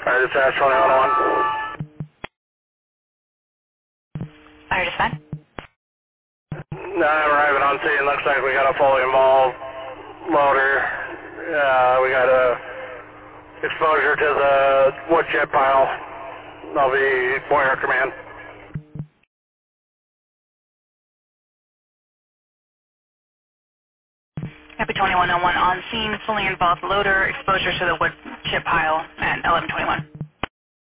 Alright, it's Ash 2101. Fire dispatch. No, I'm arriving on scene. Looks like we got a fully involved loader. We got a exposure to the wood chip pile. I'll be Boyer Command. Happy 2101 on scene, fully involved loader, exposure to the wood chip pile at 1121.